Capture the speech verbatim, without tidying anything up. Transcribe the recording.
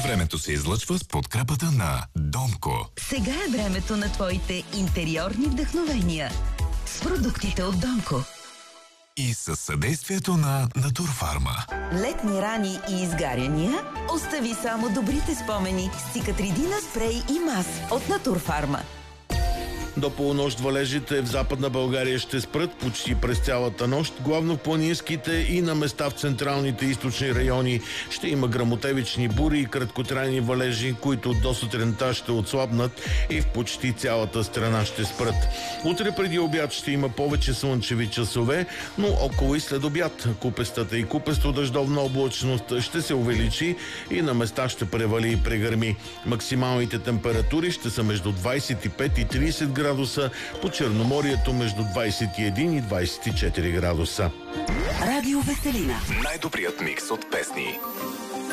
Времето се излъчва с подкрепата на Донко. Сега е времето на твоите интериорни вдъхновения с продуктите от Донко. И със съдействието на Натурфарма. Летни рани и изгаряния? Остави само добрите спомени с Цикатридина спрей и мас от Натурфарма. До полунощ валежите в Западна България ще спрат почти през цялата нощ. Главно в планинските и на места в централните и източни райони ще има гръмотевични бури и краткотрайни валежи, които до сутринта ще отслабнат и в почти цялата страна ще спрат. Утре преди обяд ще има повече слънчеви часове, но около и след обяд купестата и купесто дъждовна облачност ще се увеличи и на места ще превали и прегърми. Максималните температури ще са между двадесет и пет и тридесет градуса. градуса, по Черноморието между двадесет и един и двадесет и четири градуса. Радио Веселина. Най-добрият микс от песни.